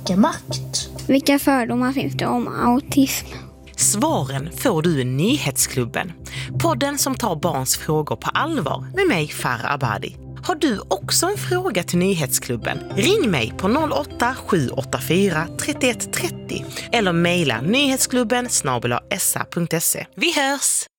mycket makt. Vilka fördomar finns det om autism? Svaren får du i Nyhetsklubben. Podden som tar barns frågor på allvar med mig, Farah Abadi. Har du också en fråga till Nyhetsklubben? Ring mig på 08-784 31 30 eller mejla nyhetsklubben @sa.se. Vi hörs!